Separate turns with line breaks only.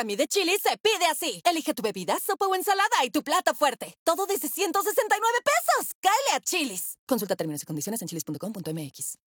Para mí, de Chili's se pide así. Elige tu bebida, sopa o ensalada y tu plato fuerte. Todo desde $169 pesos. ¡Cáele a Chili's! Consulta términos y condiciones en chilis.com.mx.